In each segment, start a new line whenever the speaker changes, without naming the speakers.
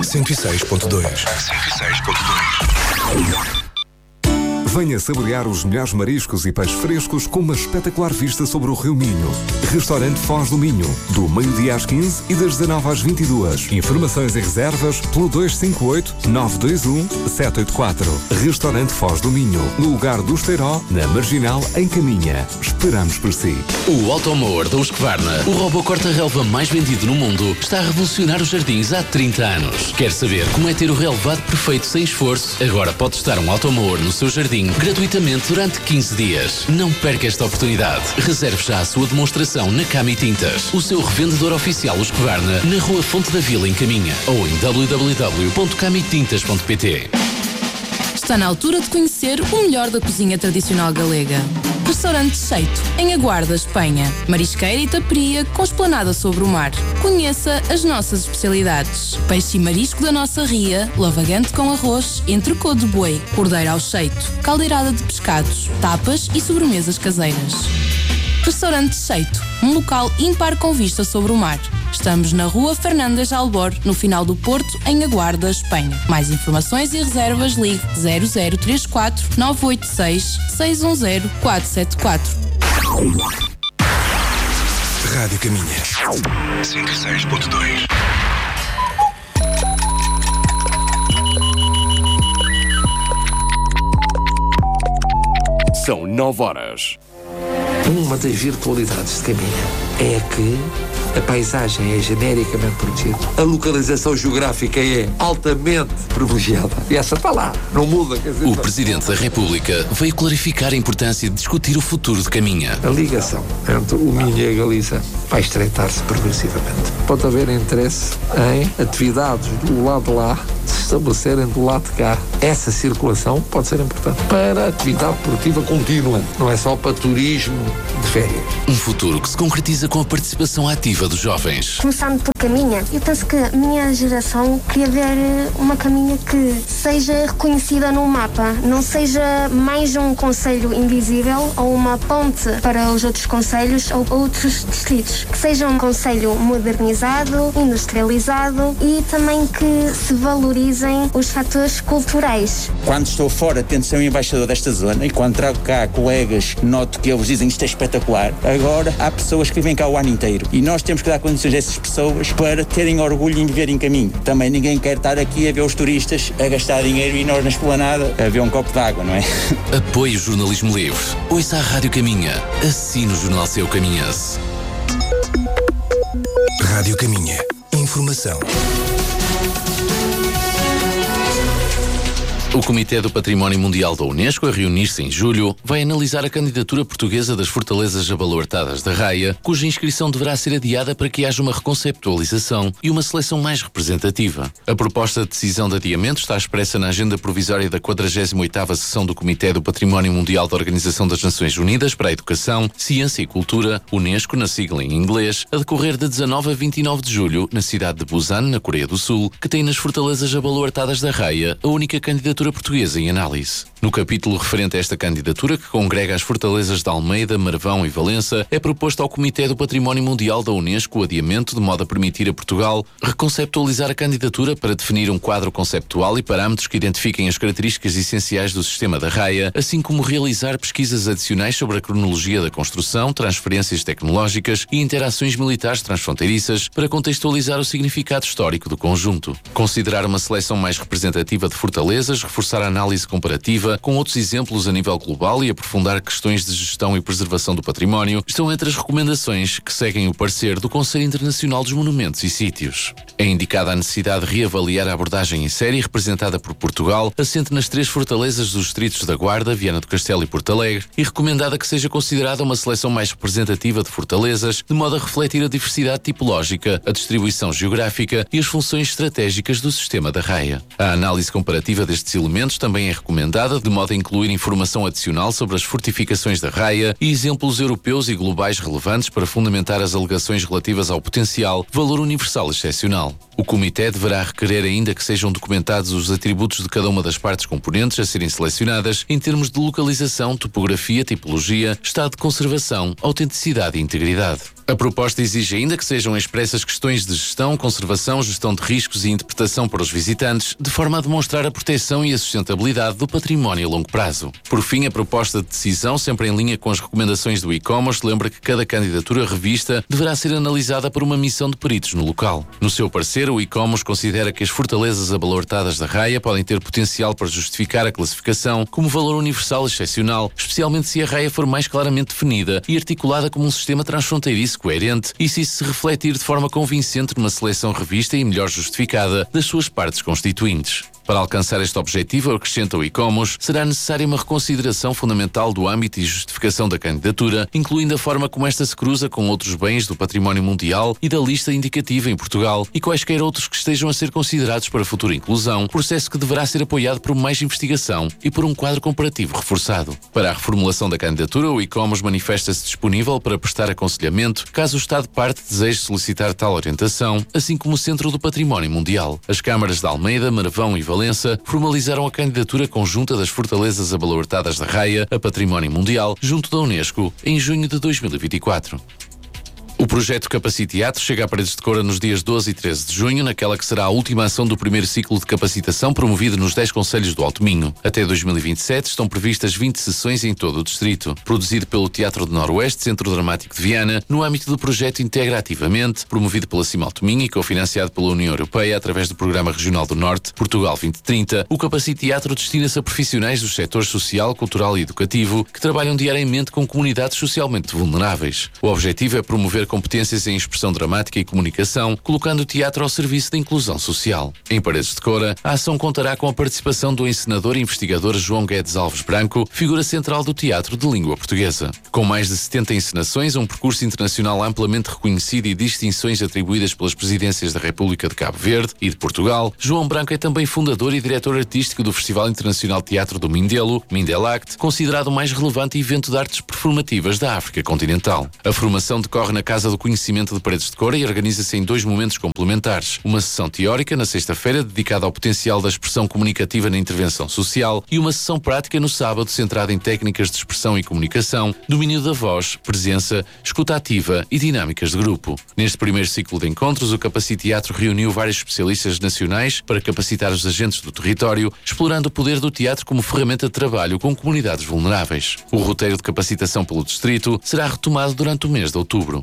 106.2.
Venha saborear os melhores mariscos e peixes frescos com uma espetacular vista sobre o Rio Minho. Restaurante Foz do Minho, do meio-dia às 15 e das 19 às 22. Informações e reservas pelo 258-921-784. Restaurante Foz do Minho, no lugar do Esteiró, na Marginal, em Caminha. Esperamos por si.
O Automower da Husqvarna, o robô corta-relva mais vendido no mundo, está a revolucionar os jardins há 30 anos. Quer saber como é ter o relevado perfeito sem esforço? Agora pode testar um Automower no seu jardim gratuitamente durante 15 dias. Não perca esta oportunidade. Reserve já a sua demonstração na Cami Tintas, o seu revendedor oficial Husqvarna, na Rua Fonte da Vila, em Caminha, ou em www.camitintas.pt.
Está na altura de conhecer o melhor da cozinha tradicional galega. Restaurante Cheito, em Aguarda, Espanha. Marisqueira e taperia com esplanada sobre o mar. Conheça as nossas especialidades. Peixe e marisco da nossa ria, lavagante com arroz, entrecô de boi, cordeiro ao cheito, caldeirada de pescados, tapas e sobremesas caseiras. Restaurante Cheito, um local ímpar com vista sobre o mar. Estamos na Rua Fernandes Albor, no final do Porto, em Aguarda, Espanha. Mais informações e reservas, ligue 0034 986 610 474.
Rádio Caminha 106.2.
São 9 horas.
Uma das virtualidades de Caminha é que a paisagem é genericamente protegida, a localização geográfica é altamente privilegiada. E essa está lá, não muda. Quer dizer,
o Presidente da República veio clarificar a importância de discutir o futuro de Caminha.
A ligação entre o Minho e a Galiza vai estreitar-se progressivamente. Pode haver interesse em atividades do lado de lá se estabelecerem do lado de cá. Essa circulação pode ser importante para a atividade produtiva contínua, não é só para turismo de férias.
Um futuro que se concretiza com a participação ativa dos jovens.
Começando por Caminha, eu penso que a minha geração queria ver uma Caminha que seja reconhecida no mapa, não seja mais um concelho invisível ou uma ponte para os outros concelhos ou outros distritos, que seja um concelho modernizado, industrializado e também que se valorizem os fatores culturais.
Quando estou fora tento ser um embaixador desta zona e quando trago cá colegas noto que eles dizem isto é espetacular. Agora há pessoas que vêm cá o ano inteiro e nós temos que dar condições a essas pessoas para terem orgulho em viver em Caminho. Também ninguém quer estar aqui a ver os turistas a gastar dinheiro e nós na esplanada a ver um copo de água, não é?
Apoie o jornalismo livre. Ouça a Rádio Caminha. Assine o Jornal Seu Caminhense.
Rádio Caminha. Informação.
O Comitê do Património Mundial da Unesco, a reunir-se em julho, vai analisar a candidatura portuguesa das fortalezas abaluartadas da Raia, cuja inscrição deverá ser adiada para que haja uma reconceptualização e uma seleção mais representativa. A proposta de decisão de adiamento está expressa na agenda provisória da 48ª sessão do Comitê do Património Mundial da Organização das Nações Unidas para a Educação, Ciência e Cultura, Unesco, na sigla em inglês, a decorrer de 19 a 29 de julho, na cidade de Busan, na Coreia do Sul, que tem nas fortalezas abaluartadas da Raia a única candidatura portuguesa em análise. No capítulo referente a esta candidatura, que congrega as fortalezas de Almeida, Marvão e Valença, é proposto ao Comitê do Património Mundial da Unesco o adiamento de modo a permitir a Portugal reconceptualizar a candidatura para definir um quadro conceptual e parâmetros que identifiquem as características essenciais do sistema da Raia, assim como realizar pesquisas adicionais sobre a cronologia da construção, transferências tecnológicas e interações militares transfronteiriças para contextualizar o significado histórico do conjunto. Considerar uma seleção mais representativa de fortalezas, reforçar a análise comparativa com outros exemplos a nível global e aprofundar questões de gestão e preservação do património estão entre as recomendações que seguem o parecer do Conselho Internacional dos Monumentos e Sítios. É indicada a necessidade de reavaliar a abordagem em série representada por Portugal, assente nas 3 fortalezas dos distritos da Guarda, Viana do Castelo e Porto Alegre, e recomendada que seja considerada uma seleção mais representativa de fortalezas, de modo a refletir a diversidade tipológica, a distribuição geográfica e as funções estratégicas do sistema da Raia. A análise comparativa destes elementos também é recomendada, de modo a incluir informação adicional sobre as fortificações da raia e exemplos europeus e globais relevantes para fundamentar as alegações relativas ao potencial valor universal excepcional. O Comitê deverá requerer ainda que sejam documentados os atributos de cada uma das partes componentes a serem selecionadas em termos de localização, topografia, tipologia, estado de conservação, autenticidade e integridade. A proposta exige ainda que sejam expressas questões de gestão, conservação, gestão de riscos e interpretação para os visitantes, de forma a demonstrar a proteção e a sustentabilidade do património a longo prazo. Por fim, a proposta de decisão, sempre em linha com as recomendações do ICOMOS, lembra que cada candidatura revista deverá ser analisada por uma missão de peritos no local. No seu parecer, o ICOMOS considera que as fortalezas abalortadas da raia podem ter potencial para justificar a classificação como valor universal excepcional, especialmente se a raia for mais claramente definida e articulada como um sistema transfronteiriço coerente e se isso se refletir de forma convincente numa seleção revista e melhor justificada das suas partes constituintes. Para alcançar este objetivo, acrescenta o ICOMOS, será necessária uma reconsideração fundamental do âmbito e justificação da candidatura, incluindo a forma como esta se cruza com outros bens do património mundial e da lista indicativa em Portugal e quaisquer outros que estejam a ser considerados para futura inclusão, processo que deverá ser apoiado por mais investigação e por um quadro comparativo reforçado. Para a reformulação da candidatura, o ICOMOS manifesta-se disponível para prestar aconselhamento caso o Estado-parte deseje solicitar tal orientação, assim como o Centro do Património Mundial. As câmaras de Almeida, Marvão e Valença formalizaram a candidatura conjunta das fortalezas abalortadas da raia a Património Mundial junto da Unesco em junho de 2024. O projeto Capaciteatro chega a Paredes de Coura nos dias 12 e 13 de junho, naquela que será a última ação do primeiro ciclo de capacitação promovido nos 10 concelhos do Alto Minho. Até 2027 estão previstas 20 sessões em todo o distrito. Produzido pelo Teatro do Noroeste, Centro Dramático de Viana, no âmbito do projeto Integra Ativamente, promovido pela CIM Alto Minho e cofinanciado pela União Europeia através do Programa Regional do Norte, Portugal 2030, o Capaciteatro destina-se a profissionais dos setores social, cultural e educativo que trabalham diariamente com comunidades socialmente vulneráveis. O objetivo é promover competências em expressão dramática e comunicação, colocando o teatro ao serviço da inclusão social. Em Paredes de Coura, a ação contará com a participação do encenador e investigador João Guedes Alves Branco, figura central do teatro de língua portuguesa. Com mais de 70 encenações, um percurso internacional amplamente reconhecido e distinções atribuídas pelas presidências da República de Cabo Verde e de Portugal, João Branco é também fundador e diretor artístico do Festival Internacional de Teatro do Mindelo, Mindelact, considerado o mais relevante evento de artes performativas da África continental. A formação decorre na Casa do Conhecimento de Paredes de Coura e organiza-se em 2 momentos complementares. Uma sessão teórica, na sexta-feira, dedicada ao potencial da expressão comunicativa na intervenção social e uma sessão prática no sábado, centrada em técnicas de expressão e comunicação, domínio da voz, presença, escuta ativa e dinâmicas de grupo. Neste primeiro ciclo de encontros, o Capaciteatro reuniu vários especialistas nacionais para capacitar os agentes do território, explorando o poder do teatro como ferramenta de trabalho com comunidades vulneráveis. O roteiro de capacitação pelo distrito será retomado durante o mês de outubro.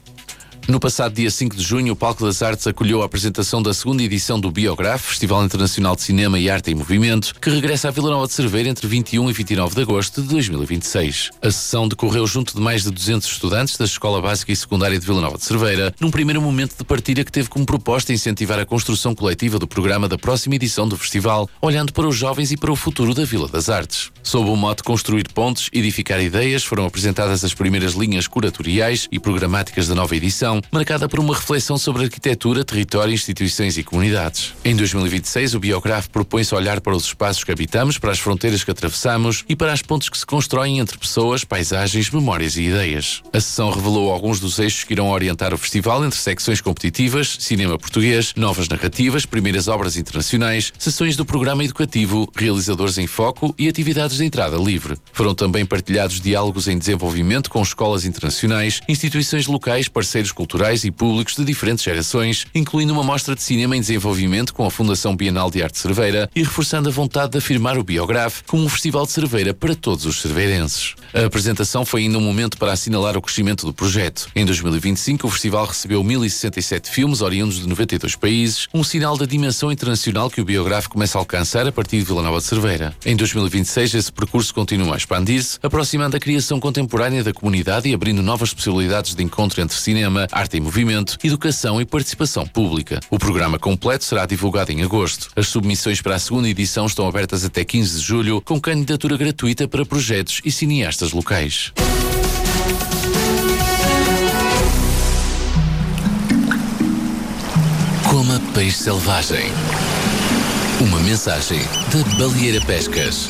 No passado dia 5 de junho, o Palco das Artes acolheu a apresentação da 2ª edição do Biograf, Festival Internacional de Cinema e Arte em Movimento, que regressa a Vila Nova de Cerveira entre 21 e 29 de agosto de 2026. A sessão decorreu junto de mais de 200 estudantes da Escola Básica e Secundária de Vila Nova de Cerveira, num primeiro momento de partilha que teve como proposta incentivar a construção coletiva do programa da próxima edição do festival, olhando para os jovens e para o futuro da Vila das Artes. Sob o mote Construir Pontes, Edificar Ideias, foram apresentadas as primeiras linhas curatoriais e programáticas da nova edição, marcada por uma reflexão sobre arquitetura, território, instituições e comunidades. Em 2026, o Biograf propõe-se a olhar para os espaços que habitamos, para as fronteiras que atravessamos e para as pontes que se constroem entre pessoas, paisagens, memórias e ideias. A sessão revelou alguns dos eixos que irão orientar o festival entre secções competitivas, cinema português, novas narrativas, primeiras obras internacionais, sessões do programa educativo, realizadores em foco e atividades de entrada livre. Foram também partilhados diálogos em desenvolvimento com escolas internacionais, instituições locais, parceiros culturais e públicos de diferentes gerações, incluindo uma mostra de cinema em desenvolvimento com a Fundação Bienal de Arte de Cerveira e reforçando a vontade de afirmar o Biograf como um festival de Cerveira para todos os cerveirenses. A apresentação foi ainda um momento para assinalar o crescimento do projeto. Em 2025, o festival recebeu 1067 filmes oriundos de 92 países, um sinal da dimensão internacional que o Biograf começa a alcançar a partir de Vila Nova de Cerveira. Em 2026, esse percurso continua a expandir-se, aproximando a criação contemporânea da comunidade e abrindo novas possibilidades de encontro entre cinema, arte em movimento, educação e participação pública. O programa completo será divulgado em agosto. As submissões para a 2ª edição estão abertas até 15 de julho, com candidatura gratuita para projetos e cineastas locais. Coma peixe selvagem. Uma mensagem da Baleeira Pescas.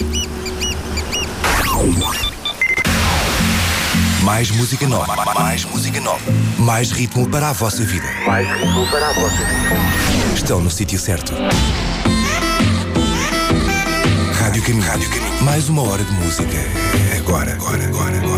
Mais música nova. Mais música nova. Mais ritmo para a vossa vida. Mais ritmo para a vossa vida. Estão no sítio certo. Rádio Caminho. Mais uma hora de música. Agora.